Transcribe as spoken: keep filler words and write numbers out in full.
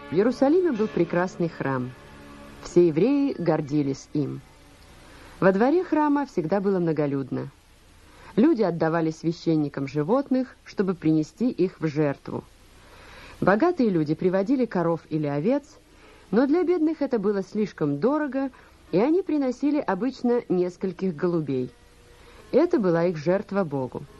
В Иерусалиме был прекрасный храм. Все евреи гордились им. Во дворе храма всегда было многолюдно. Люди отдавали священникам животных, чтобы принести их в жертву. Богатые люди приводили коров или овец, но для бедных это было слишком дорого, и они приносили обычно нескольких голубей. Это была их жертва Богу.